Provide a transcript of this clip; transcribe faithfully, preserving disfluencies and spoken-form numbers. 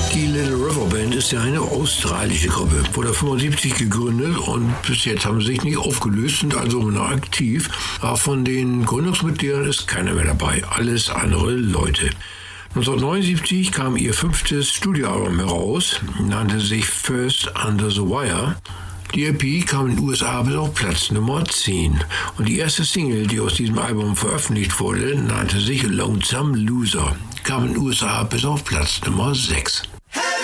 Die Little River Band ist ja eine australische Gruppe, wurde fünfundsiebzig gegründet und bis jetzt haben sie sich nicht aufgelöst, sind also immer noch aktiv. Aber von den Gründungsmitgliedern ist keiner mehr dabei, alles andere Leute. neunzehnhundertneunundsiebzig kam ihr fünftes Studioalbum heraus, nannte sich First Under the Wire. Die E P kam in den U S A bis auf Platz Nummer zehn und die erste Single, die aus diesem Album veröffentlicht wurde, nannte sich Lonesome Loser, kam in den U S A bis auf Platz Nummer sechs.